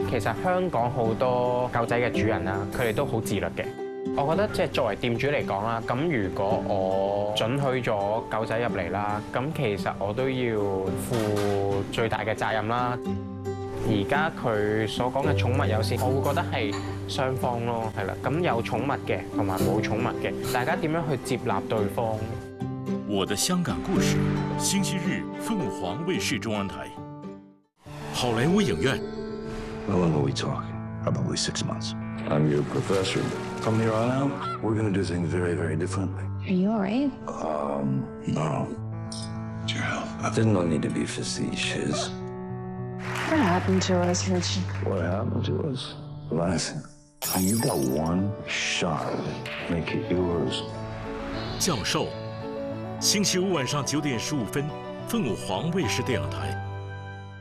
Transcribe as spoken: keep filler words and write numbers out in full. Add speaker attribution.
Speaker 1: 其實香港好多狗仔嘅主人啦，佢哋都好自律嘅。我覺得即係作為店主嚟講啦，咁如果我准許咗狗仔入嚟啦，咁其實我都要負最大嘅責任啦。而家佢所講嘅寵物友善，我會覺得係雙方咯，係啦。咁有寵物嘅同埋冇寵物嘅，大家點樣去接納對方？
Speaker 2: 我的香港故事，星期日凤凰卫視中央台。好萊塢影院。
Speaker 3: How long will we talk? Probably six months. I'm your professor. From here on out, we're gonna do things very, very differently.
Speaker 4: Are you alright?
Speaker 3: Um, no. It's your health. There's no need to be facetious.
Speaker 4: What happened to us, Richie?
Speaker 3: What happened to us? Listen, you got one shot. Make it yours.
Speaker 2: 教授，星期五晚上九點十五分，凤凰衛視電影台。